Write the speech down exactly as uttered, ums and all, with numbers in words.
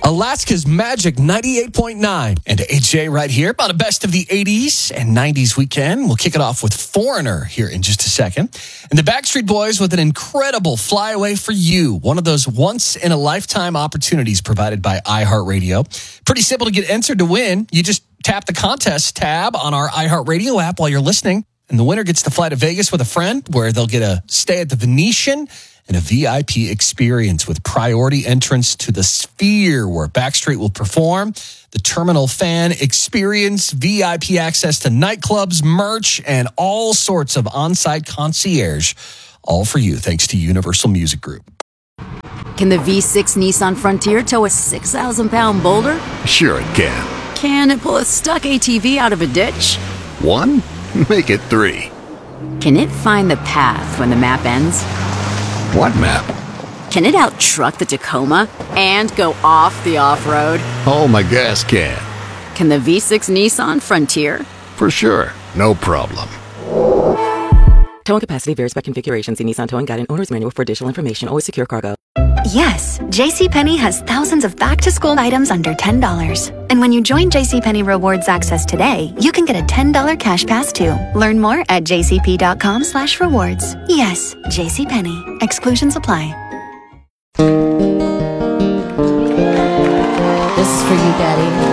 Alaska's Magic ninety-eight point nine. And A J right here about a best of the eighties and nineties weekend. We'll kick it off with Foreigner here in just a second. And the Backstreet Boys with an incredible Flyaway for You. One of those once-in-a-lifetime opportunities provided by iHeartRadio. Pretty simple to get entered to win. You just tap the contest tab on our iHeartRadio app while you're listening. And the winner gets to fly to Vegas with a friend where they'll get a stay at the Venetian and a V I P experience with priority entrance to the Sphere, where Backstreet will perform, the Terminal Fan Experience, V I P access to nightclubs, merch, and all sorts of on-site concierge. All for you, thanks to Universal Music Group. Can the V six Nissan Frontier tow a six thousand pound boulder? Sure it can. Can it pull a stuck A T V out of a ditch? One? Make it three. Can it find the path when the map ends? What map? Can it out-truck the Tacoma and go off the off-road? Oh, my gas can. Can the V six Nissan Frontier? For sure. No problem. Towing capacity varies by configuration. See Nissan Towing Guide and Owner's Manual for additional information. Always secure cargo. Yes, JCPenney has thousands of back-to-school items under ten dollars. And when you join JCPenney Rewards Access today, you can get a ten dollars cash pass too. Learn more at jcp.com slash rewards. Yes, JCPenney. Exclusions apply. This is for you, Daddy.